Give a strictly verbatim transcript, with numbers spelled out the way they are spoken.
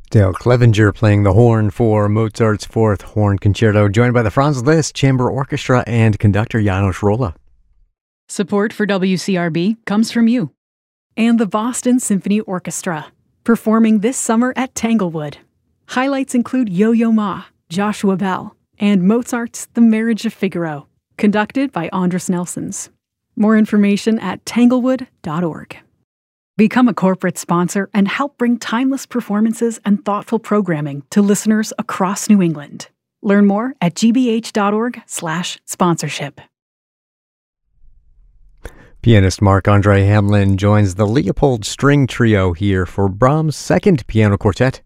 Dale Clevenger playing the horn for Mozart's Fourth Horn Concerto, joined by the Franz Liszt Chamber Orchestra and conductor Janos Rolla. Support for W C R B comes from you. And the Boston Symphony Orchestra, performing this summer at Tanglewood. Highlights include Yo-Yo Ma, Joshua Bell, and Mozart's The Marriage of Figaro, conducted by Andras Nelsons. More information at tanglewood dot org. Become a corporate sponsor and help bring timeless performances and thoughtful programming to listeners across New England. Learn more at g b h dot org slash sponsorship. Pianist Marc-Andre Hamelin joins the Leopold String Trio here for Brahms' Second Piano Quartet,